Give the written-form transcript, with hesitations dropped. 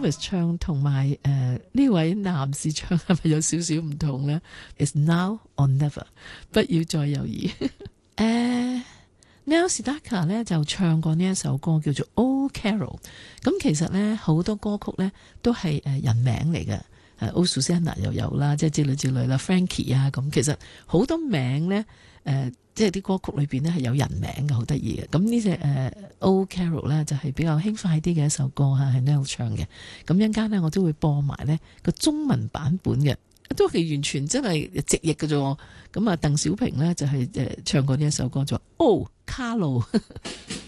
Elvis 唱同埋呢位男士唱係咪有少少唔同呢？ It's now or never， 不要再猶豫。Neil Sedaka 咧就唱過呢一首歌叫做 Old Carol。咁其實咧好多歌曲咧都係人名嚟嘅，Old Susanna 又有啦，即係之類之類啦 ，Frankie 啊咁。其實好多名咧即係啲歌曲裏邊咧係有人名嘅，好得意嘅。咁呢隻Old Carol 咧就係比較輕快啲嘅一首歌嚇，係 Neil 唱嘅。咁一陣間咧我都會播埋咧個中文版本嘅。都係完全真係直譯嘅啫。咁啊，鄧小平咧就係唱過呢一首歌，就哦卡路。